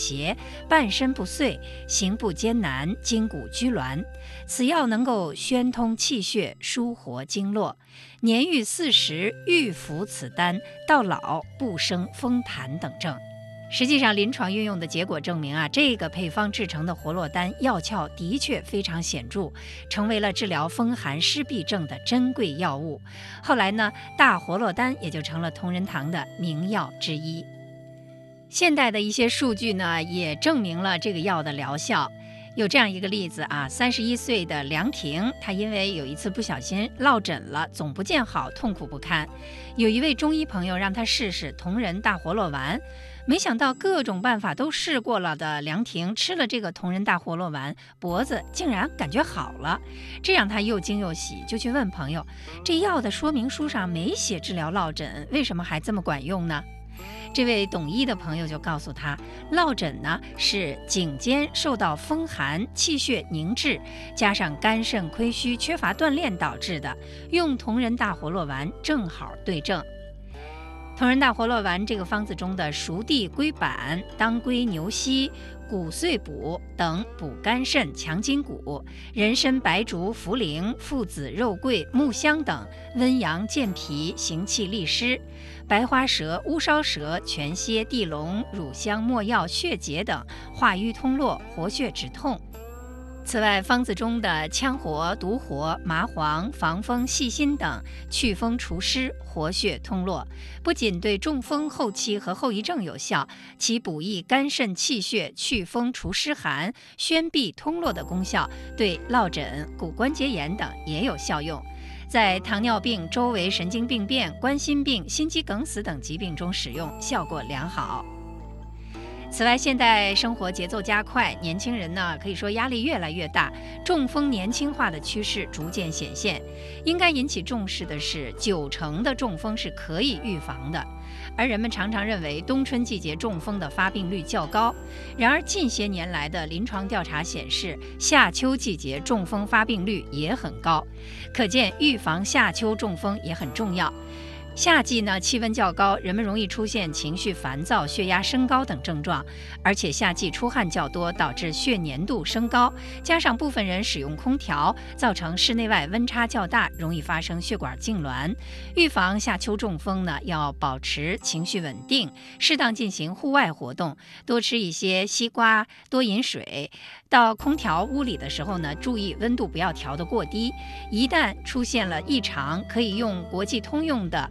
斜，半身不遂，行步艰难，筋骨拘挛。此药能够宣通气血，舒活经络。年逾40，欲服此丹，到老不生风痰等症。实际上，临床运用的结果证明这个配方制成的活络丹药效的确非常显著，成为了治疗风寒湿痹症的珍贵药物。后来呢，大活络丹也就成了同仁堂的名药之一。现代的一些数据呢，也证明了这个药的疗效。有这样一个例子31岁的梁婷，她因为有一次不小心落枕了，总不见好，痛苦不堪。有一位中医朋友让她试试同仁大活络丸，没想到各种办法都试过了的梁婷吃了这个同仁大活络丸，脖子竟然感觉好了，这让她又惊又喜，就去问朋友，这药的说明书上没写治疗落枕，为什么还这么管用呢？这位懂医的朋友就告诉他，落枕呢是颈肩受到风寒，气血凝滞，加上肝肾亏虚缺乏锻炼导致的，用同仁大活络丸正好对症。同仁大活络丸这个方子中的熟地龟板、当归、牛膝、骨碎补等补肝肾、强筋骨；人参、白术、茯苓、附子、肉桂、木香等温阳健脾、行气利湿；白花蛇、乌梢蛇、全蝎、地龙、乳香、没药、血竭等化瘀通络、活血止痛。此外，方子中的羌活、独活、麻黄、防风、细辛等祛风除湿、活血通络，不仅对中风后期和后遗症有效，其补益肝肾气血、祛风除湿寒、宣痹通络的功效，对落枕、骨关节炎等也有效用。在糖尿病、周围神经病变、冠心病、心肌梗死等疾病中使用，效果良好。此外，现代生活节奏加快，年轻人呢可以说压力越来越大，中风年轻化的趋势逐渐显现。应该引起重视的是，90%的中风是可以预防的。而人们常常认为冬春季节中风的发病率较高，然而近些年来的临床调查显示，夏秋季节中风发病率也很高，可见预防夏秋中风也很重要。夏季呢，气温较高，人们容易出现情绪烦躁、血压升高等症状，而且夏季出汗较多，导致血粘度升高，加上部分人使用空调，造成室内外温差较大，容易发生血管痉挛。预防夏秋中风呢，要保持情绪稳定，适当进行户外活动，多吃一些西瓜，多饮水。到空调屋里的时候呢，注意温度不要调得过低。一旦出现了异常，可以用国际通用的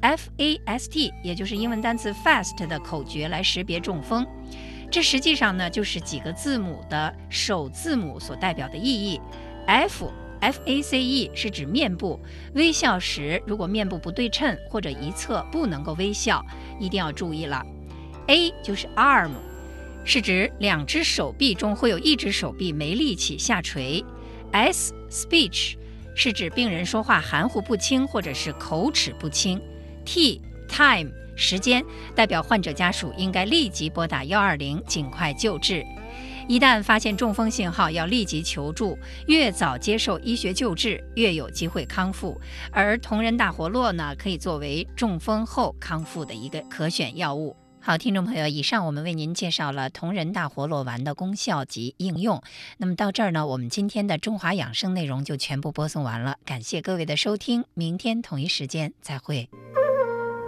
FAST， 也就是英文单词 FAST 的口诀来识别中风。这实际上呢，就是几个字母的首字母所代表的意义。FACE 是指面部，微笑时如果面部不对称或者一侧不能够微笑，一定要注意了。A 就是 arm， 是指两只手臂中会有一只手臂没力气下垂。S speech 是指病人说话含糊不清或者是口齿不清。Time 时间，代表患者家属应该立即拨打120，尽快救治。一旦发现中风信号，要立即求助，越早接受医学救治，越有机会康复。而同仁大活络呢，可以作为中风后康复的一个可选药物。好，听众朋友，以上我们为您介绍了同仁大活络丸的功效及应用。那么到这儿呢，我们今天的中华养生内容就全部播送完了，感谢各位的收听，明天同一时间再会。